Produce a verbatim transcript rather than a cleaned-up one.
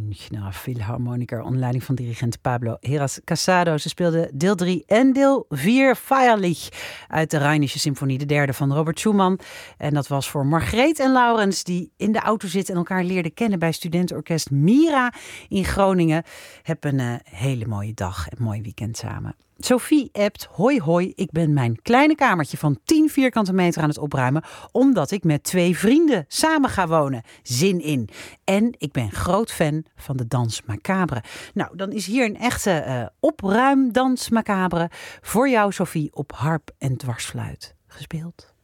Münchner Philharmoniker onder leiding van dirigent Pablo Heras Casado. Ze speelde deel drie en deel vier Feierlich uit de Rheinische Symfonie, de derde van Robert Schumann. En dat was voor Margreet en Laurens, die in de auto zitten en elkaar leerden kennen bij studentenorkest Mira in Groningen. Heb een uh, hele mooie dag en mooi weekend samen. Sophie appt, hoi hoi, ik ben mijn kleine kamertje van tien vierkante meter aan het opruimen, omdat ik met twee vrienden samen ga wonen. Zin in. En ik ben groot fan van de dans macabre. Nou, dan is hier een echte uh, opruimdans macabre voor jou, Sophie, op harp en dwarsfluit gespeeld.